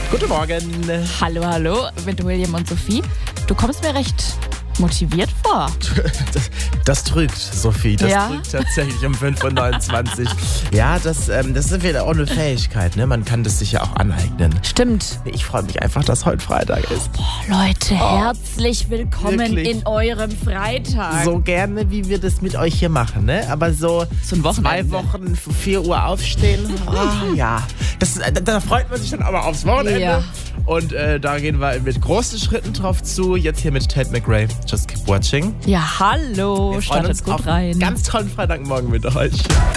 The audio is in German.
Guten Morgen. Hallo, mit William und Sophie. Du kommst mir recht motiviert vor. Das trügt, Sophie. Das Ja? trügt tatsächlich um 5.29 Uhr. Ja, das ist wieder auch eine Fähigkeit. Ne? Man kann das sich ja auch aneignen. Stimmt. Ich freue mich einfach, dass heute Freitag ist. Leute, herzlich willkommen wirklich. in eurem Freitag. So gerne, wie wir das mit euch hier machen. Ne? Aber so ein Wochenende. 2 Wochen, 4 Uhr aufstehen. Ja, da freut man sich dann aber aufs Wochenende. Ja. Und da gehen wir mit großen Schritten drauf zu. Jetzt hier mit Tate McRae. Just keep watching. Ja, hallo. Wir freuen Startet uns gut auf rein. einen ganz tollen Freitagmorgen mit euch.